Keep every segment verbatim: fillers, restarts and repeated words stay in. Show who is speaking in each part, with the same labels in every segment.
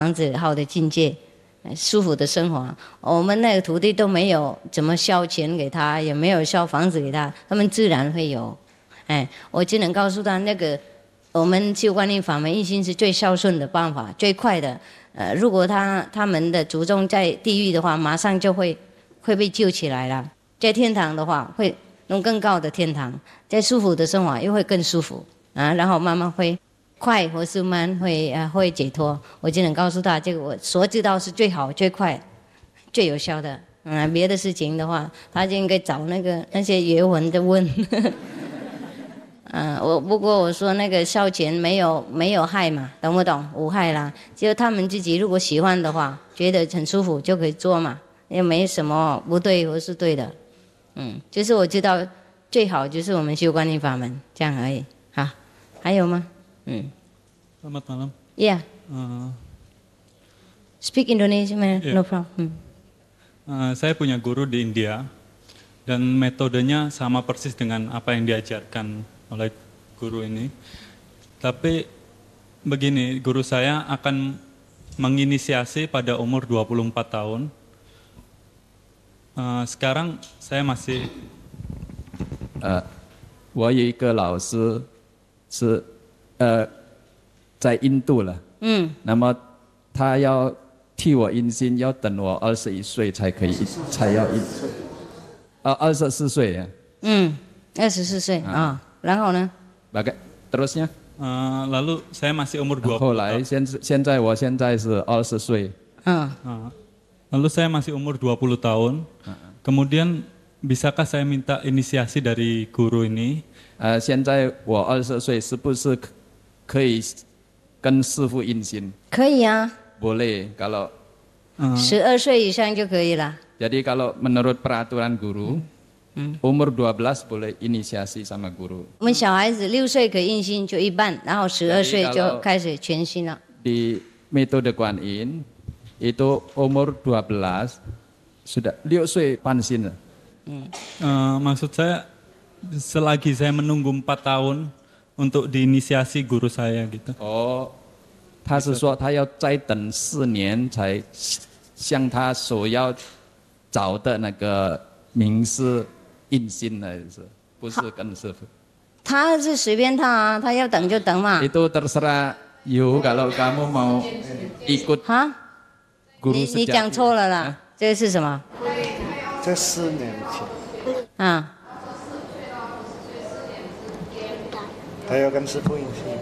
Speaker 1: 房子好的境界，舒服的生活。我们那个徒弟都没有怎么烧钱给他，也没有烧房子给他，他们自然会有。哎，我只能告诉他，那个我们修观音法门一心是最孝顺的办法，最快的。呃，如果他他们的祖宗在地狱的话，马上就会会被救起来了。在天堂的话，会弄更高的天堂，在舒服的生活又会更舒服啊，然后慢慢会。快或是慢会啊会解脱，我只能告诉他，这个我所知道是最好、最快、最有效的。嗯，别的事情的话，他就应该找那个那些学文的问。嗯，我不过我说那个烧钱没有没有害嘛，懂不懂？无害啦，就他们自己如果喜欢的话，觉得很舒服就可以做嘛，也没什么不对或是对的。嗯，就是我知道最好就是我们修观音法门这样而已。好，还有吗？Hmm.
Speaker 2: Selamat malam.
Speaker 1: Iya. Yeah.
Speaker 2: Uh,
Speaker 1: Speak Indonesia, man.
Speaker 2: Yeah.
Speaker 1: No problem. Hmm.
Speaker 2: Uh, saya punya guru di India dan metodenya sama persis dengan apa yang diajarkan oleh guru ini. Tapi begini, guru saya akan menginisiasi pada umur dua puluh empat tahun. Uh, sekarang saya masih.
Speaker 3: Uh, 我有一个老师是。呃，在印度了。嗯。那么他要替我印心，要等我二十一岁才可以，才要印。啊，二十四岁呀。
Speaker 1: 嗯，二十四岁啊。然后呢
Speaker 3: ？Bagai terusnya?
Speaker 2: Uh, lalu saya masih umur dua puluh.
Speaker 3: 后来现现在我现在是二十岁。
Speaker 1: 嗯。
Speaker 2: Uh, lalu saya masih umur dua puluh tahun. Kemudian bisakah saya minta inisiasi dari guru ini?
Speaker 3: 呃，现在我二十岁，是不是可以跟师父印心？
Speaker 1: 可以啊。
Speaker 3: Boleh kalau
Speaker 1: 十二岁以上就可以了。
Speaker 3: Jadi kalau menurut peraturan guru, hmm. umur dua belas boleh inisiasi sama guru.
Speaker 1: 我们小孩子六岁可以印心就一半，然后十二岁就开始全心了。
Speaker 3: Di metode Kuan Yin itu umur dua belas sudah 六岁半心了。
Speaker 2: Hmm. Uh, maksud saya selagi saya menunggu empat tahun untuk diinisiasi guru saya gitu.
Speaker 3: Oh, 他是说他要再等四年才向他所要找的那个名师印心了，是不是跟师父？
Speaker 1: 他是随便他啊，他要等就等嘛。
Speaker 3: Itu terserah you kalau kamu mau ikut
Speaker 1: 哈
Speaker 3: guru
Speaker 1: 你你讲错了啦，这个是什么？
Speaker 4: 这四年前。
Speaker 1: 啊。
Speaker 4: 他要跟师父印心。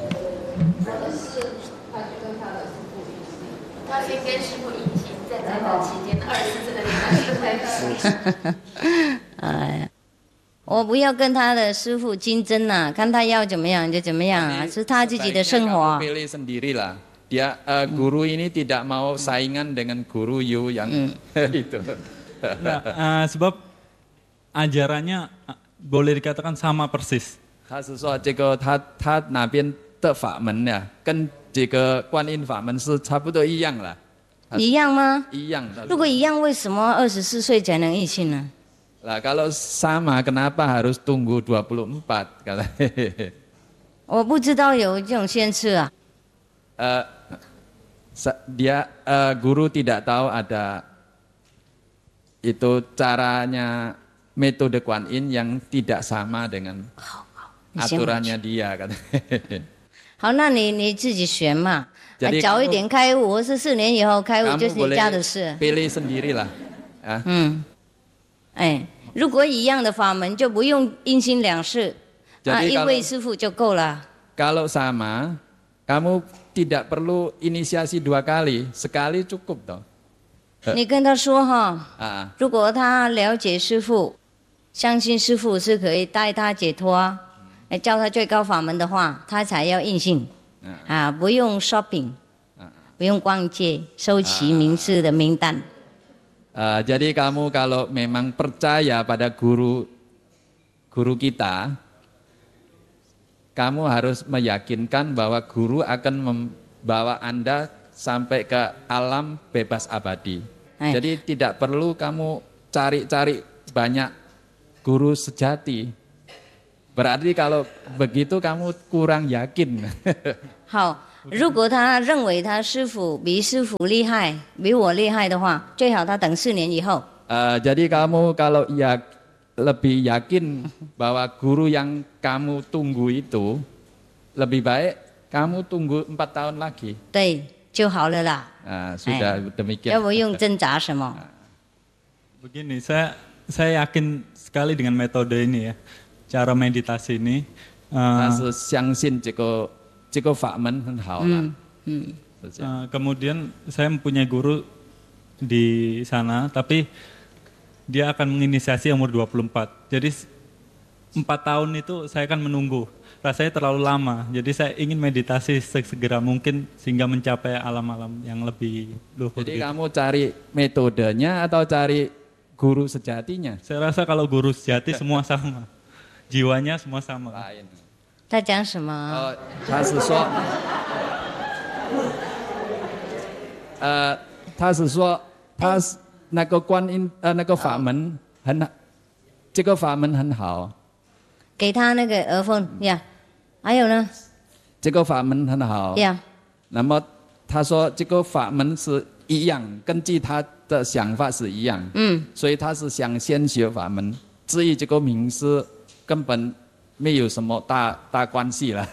Speaker 5: 他先跟师父印心，在这个期间的二十四个礼拜开始。
Speaker 1: 哎，我不要跟他的师父竞争啊，看他要怎么样就怎么样啊，是他自己的生活。
Speaker 3: Pilih sendirilah. Dia uh, guru ini tidak mau saingan dengan guru you yang itu.
Speaker 2: Nah, uh, sebab ajarannya boleh dikatakan sama persis.
Speaker 3: 他是说这个他他那边的法门呀，跟这个观音法门是差不多一样了。
Speaker 1: 一样吗？
Speaker 3: 一样的。
Speaker 1: 如果一样，为什么二十四岁才能印心呢？
Speaker 3: Lah kalau sama, kenapa harus tunggu dua puluh empat?
Speaker 1: 我不知道有这种限制啊。
Speaker 3: Uh, dia uh, guru tidak tahu ada itu caranya metode Kuan Yin yang tidak sama dengan aturannya dia kan.
Speaker 1: 好，那你你自己选嘛，早一点开悟，或是四年以后开悟，就是你家的事。
Speaker 3: pilih sendirilah. 啊，
Speaker 1: 嗯，哎，如果一样的法门，就不用因心两事，啊，一位师父就够了。
Speaker 3: Kalau sama, kamu tidak perlu inisiasi dua kali, sekali cukup toh.
Speaker 1: 你跟他说哈，
Speaker 3: 啊，
Speaker 1: 如果他了解师父，相信师父是可以带他解脱。 教他最高法门的话，他才要印信，啊，不用 shopping， 不用逛街，收集名师的名单。
Speaker 3: Uh, jadi kamu kalau memang percaya pada guru guru kita, kamu harus meyakinkan bahwa guru akan membawa Anda sampai ke alam bebas abadi.
Speaker 1: Eh.
Speaker 3: Jadi tidak perlu kamu cari-cari banyak guru sejati. Berarti kalau begitu kamu kurang yakin.
Speaker 1: 好， 如果他认为他师父比师父厉害，比我厉害的话，最好他等四年以后。
Speaker 3: Uh, jadi kamu kalau ya lebih yakin bahwa guru yang kamu tunggu itu lebih baik kamu tunggu empat tahun lagi.
Speaker 1: 对，就好了啦。
Speaker 3: Uh, sudah
Speaker 1: eh,
Speaker 3: demikian.
Speaker 1: 要不用挣扎什么？
Speaker 2: Begini, saya saya yakin sekali dengan metode ini ya, cara meditasi ini.
Speaker 3: 但是相信这个这个法门很好啦。
Speaker 1: 嗯，
Speaker 2: Uh, kemudian saya mempunyai guru di sana, tapi dia akan menginisiasi umur dua puluh empat. Jadi empat tahun itu saya akan menunggu. Rasanya terlalu lama. Jadi saya ingin meditasi segera mungkin sehingga mencapai alam-alam yang lebih luhur.
Speaker 3: Jadi
Speaker 2: gitu.
Speaker 3: kamu cari metodenya atau cari guru sejatinya?
Speaker 2: Saya rasa kalau guru sejati semua sama. Jiwanya semua sama.
Speaker 3: Lain.
Speaker 1: 他讲什么？
Speaker 3: Oh, 他是说，呃，他是说，他是那个观音呃那个法门很，这个法门很好。
Speaker 1: 给他那个耳风呀，还有呢？
Speaker 3: 这个法门很好。
Speaker 1: 呀，
Speaker 3: 那么他说这个法门是一样，根据他的想法是一样。
Speaker 1: 嗯，
Speaker 3: 所以他是想先学法门，至于这个名师根本没有什么大大关系了。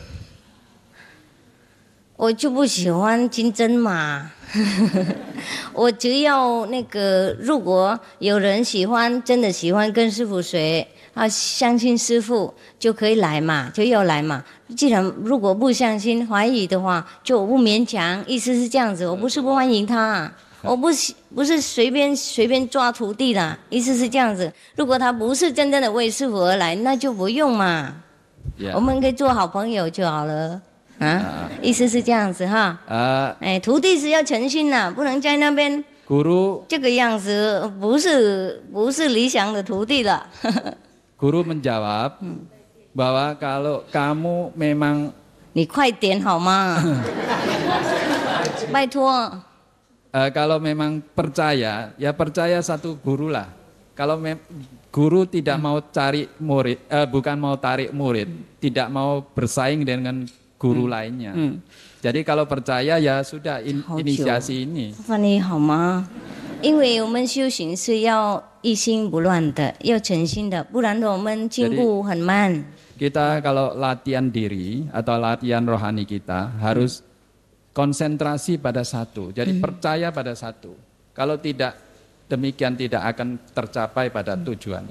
Speaker 1: 我就不喜欢金针嘛。我只要那个，如果有人喜欢，真的喜欢跟师父学，啊，相信师父就可以来嘛，就要来嘛。既然如果不相信、怀疑的话，就不勉强。意思是这样子，我不是不欢迎他，我不是不是随便随便抓徒弟的，意思是这样子。如果他不是真正的为师父而来，那就不用嘛。
Speaker 3: Yeah.
Speaker 1: 我们可以做好朋友就好了。啊，意思是这样子哈。
Speaker 3: 啊，
Speaker 1: 哎，徒弟是要诚心的，不能在那边
Speaker 3: guru
Speaker 1: 这个样子，不是不是理想的徒弟了。
Speaker 3: guru menjawab bahwa kalau kamu memang
Speaker 1: 你快点好吗？拜托。
Speaker 3: uh, kalau memang percaya, ya percaya satu guru lah. Kalau mem guru tidak mau cari murid, uh, bukan mau tarik murid, tidak mau bersaing dengan guru lainnya. Jadi kalau percaya ya sudah in, inisiasi ini.
Speaker 1: 范你好吗？因为我们修行是要一心不乱的，要诚心的，不然我们进步很慢。
Speaker 3: Kita kalau latihan diri atau latihan rohani kita harus konsentrasi pada satu. Jadi percaya pada satu. Kalau tidak demikian tidak akan tercapai pada tujuan.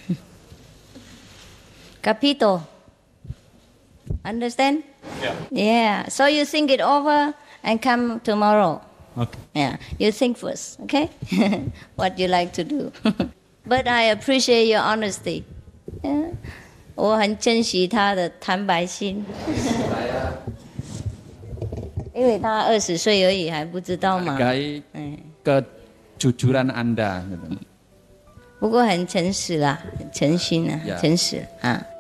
Speaker 1: Capito. Understand?
Speaker 2: Yeah.
Speaker 1: Yeah. So you think it over and come tomorrow.
Speaker 2: Okay.
Speaker 1: Yeah. You think first, okay? What you like to do. But I appreciate your honesty. Yeah. 我很珍惜他的坦白心。因为他二十岁而已，还不知道嘛。
Speaker 3: Hargai
Speaker 1: 嗯，
Speaker 3: kejujuran Anda.
Speaker 1: 不过很诚实啦，很诚心啊，
Speaker 3: Yeah.
Speaker 1: 诚实啊。